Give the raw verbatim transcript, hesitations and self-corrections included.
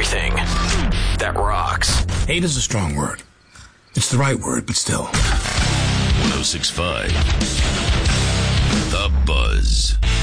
everything that rocks. Hate is a strong word. It's the right word, but still. one oh six point five The Buzz.